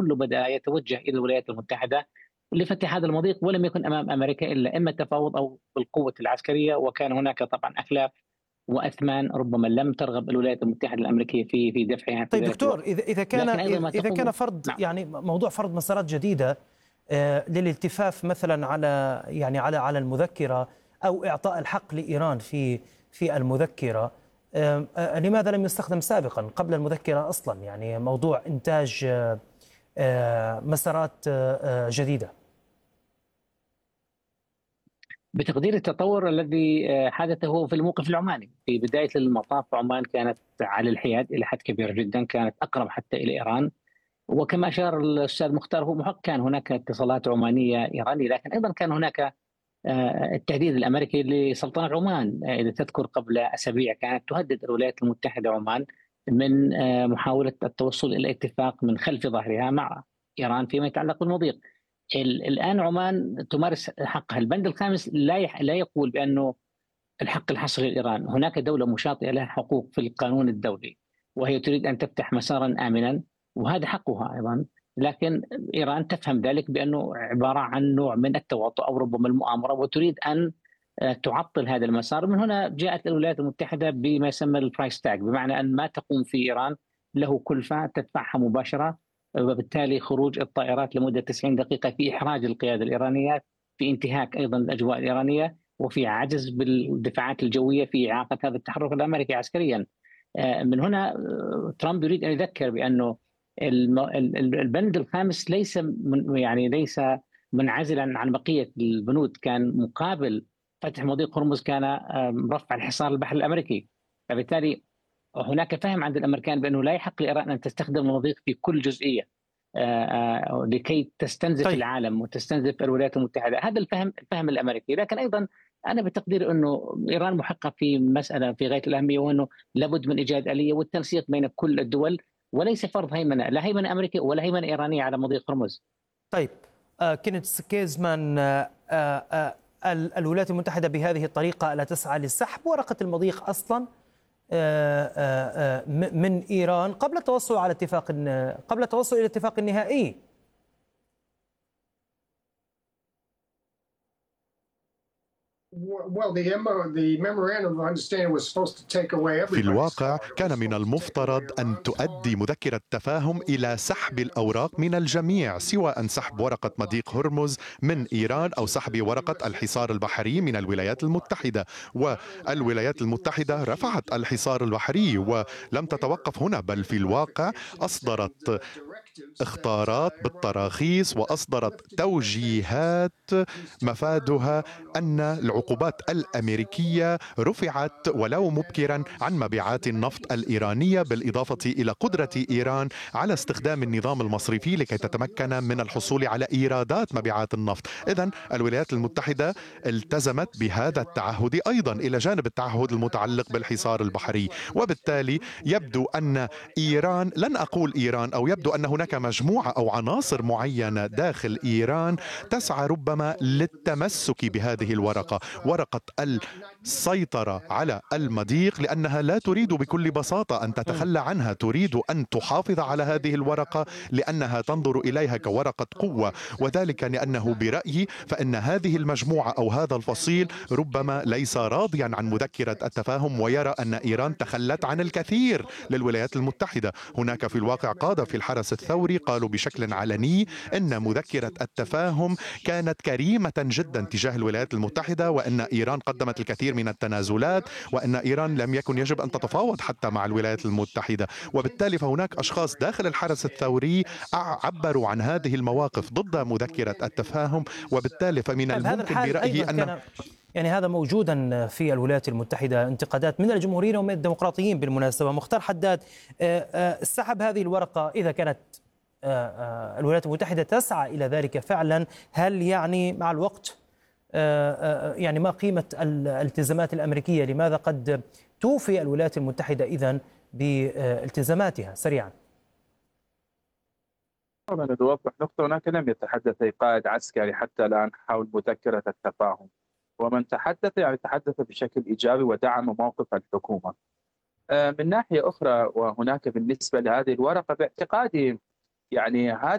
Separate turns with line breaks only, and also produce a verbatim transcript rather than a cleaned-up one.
كله بدأ يتوجه إلى الولايات المتحدة لفتح هذا المضيق، ولم يكن أمام أمريكا إلا إما التفاوض أو بالقوة العسكرية. وكان هناك طبعا أخلاف وأثمان ربما لم ترغب الولايات المتحدة الأمريكية في في دفعها في
طيب
ذلك
دكتور،
الوقت.
إذا إذا كان
لكن أيضا ما
إذا كان
تقوم.
فرض
نعم.
يعني موضوع فرض مسارات جديدة آه، للالتفاف مثلا على يعني على على المذكرة أو إعطاء الحق لإيران في في المذكرة، آه، آه، لماذا لم يستخدم سابقا قبل المذكرة أصلا؟ يعني موضوع إنتاج آه، آه، مسارات آه، آه، جديدة.
بتقدير التطور الذي آه، حدث هو في الموقف العماني. في بداية المطاف عمان كانت على الحياد إلى حد كبير جدا، كانت أقرب حتى إلى إيران. وكما أشار الأستاذ مختار، هو محق كان هناك اتصالات عمانية إيرانية، لكن أيضا كان هناك آه، التهديد الأمريكي لسلطنة عمان. آه، إذا تذكر قبل أسابيع كانت تهدد الولايات المتحدة عمان من آه، محاولة التوصل إلى اتفاق من خلف ظهرها مع إيران فيما يتعلق بالمضيق. ال- الآن عمان تمارس حقها. البند الخامس لا يح- لا يقول بأنه الحق الحصري لإيران. هناك دولة مشاطئة لها حقوق في القانون الدولي، وهي تريد أن تفتح مسارا آمنا، وهذا حقها أيضا. لكن إيران تفهم ذلك بأنه عبارة عن نوع من التواطؤ أو ربما المؤامرة، وتريد أن آه، تعطل هذا المسار. من هنا جاءت الولايات المتحدة بما يسمى البرايس تاج، بمعنى أن ما تقوم في إيران له كلفة تدفعها مباشرة، وبالتالي خروج الطائرات لمدة تسعين دقيقة في إحراج القيادة الإيرانية، في انتهاك أيضا الأجواء الإيرانية، وفي عجز بالدفاعات الجوية في إعاقة هذا التحرك الأمريكي عسكريا. آه، من هنا آه، ترامب يريد أن يذكر بأنه الم- ال- ال- البند الخامس ليس من يعني ليس منعزلا عن بقية البنود. كان مقابل فتح مضيق هرمز كان آه، رفع الحصار البحر الأمريكي. فبالتالي هناك فهم عند الامريكان بانه لا يحق لايران ان تستخدم المضيق في كل جزئيه آه، آه، لكي تستنزف
طيب
العالم وتستنزف الولايات المتحده. هذا الفهم الفهم الامريكي. لكن ايضا انا بتقدير انه ايران محقه في مساله في غايه الاهميه، وانه لابد من ايجاد اليه والتنسيق بين كل الدول، وليس فرض هيمنه، لا هيمنه امريكيه ولا هيمنه ايرانيه على مضيق هرمز.
طيب آه، كينيث كيزمان، آه، آه، آه، ال- الولايات المتحدة بهذه الطريقة لا تسعى لسحب ورقة المضيق أصلا آه، آه، آه، م- من إيران قبل التوصل على اتفاق قبل التوصل إلى اتفاق نهائي؟
في الواقع كان من المفترض أن تؤدي مذكرة تفاهم إلى سحب الأوراق من الجميع، سواء سحب ورقة مضيق هرمز من إيران أو سحب ورقة الحصار البحري من الولايات المتحدة. والولايات المتحدة رفعت الحصار البحري ولم تتوقف هنا، بل في الواقع أصدرت اختارات بالتراخيص وأصدرت توجيهات مفادها أن العقوبات الأمريكية رفعت ولو مبكرا عن مبيعات النفط الإيرانية، بالإضافة إلى قدرة إيران على استخدام النظام المصرفي لكي تتمكن من الحصول على إيرادات مبيعات النفط. إذن الولايات المتحدة التزمت بهذا التعهد أيضا إلى جانب التعهد المتعلق بالحصار البحري. وبالتالي يبدو أن إيران، لن أقول إيران، أو يبدو أن هناك مجموعة أو عناصر معينة داخل إيران تسعى ربما للتمسك بهذه الورقة، ورقة السيطرة على المضيق، لأنها لا تريد بكل بساطة أن تتخلى عنها، تريد أن تحافظ على هذه الورقة لأنها تنظر إليها كورقة قوة. وذلك لأنه برأيي فإن هذه المجموعة أو هذا الفصيل ربما ليس راضيا عن مذكرة التفاهم، ويرى أن إيران تخلت عن الكثير للولايات المتحدة. هناك في الواقع قادة في الحرس الثوري قالوا بشكل علني أن مذكرة التفاهم كانت كريمة جدا تجاه الولايات المتحدة، وأن إيران قدمت الكثير من التنازلات، وأن إيران لم يكن يجب أن تتفاوض حتى مع الولايات المتحدة. وبالتالي فهناك أشخاص داخل الحرس الثوري عبروا عن هذه المواقف ضد مذكرة التفاهم. وبالتالي فمن
طيب هذا
الممكن
الحال
برأيي
أيضا
أن
كان يعني هذا موجودا في الولايات المتحدة، انتقادات من الجمهوريين ومن الديمقراطيين بالمناسبة. مختار حداد، آه، آه، سحب هذه الورقة إذا كانت آه، آه، الولايات المتحدة تسعى إلى ذلك فعلا، هل يعني مع الوقت آه، آه، يعني ما قيمة الالتزامات الأمريكية؟ لماذا قد توفي الولايات المتحدة إذن بالتزاماتها؟ سريعا.
طبعا نوضح نقطة، هناك لم يتحدث أي قائد عسكري حتى الآن حول مذكرة التفاهم، ومن تحدث يعني تحدث بشكل إيجابي ودعم موقف الحكومة. من ناحية أخرى، وهناك بالنسبة لهذه الورقة باعتقادي يعني هذه